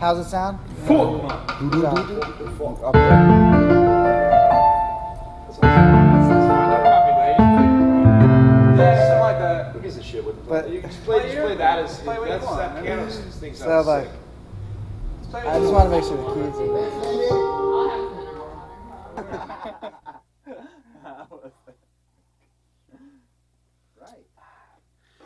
How's it sound? Fuck. Something like that. Who gives a shit what the But- you can just play that as Play what you that's want, that man. piano thing So sounds like, sick. I just want to make sure the keys are. I'll have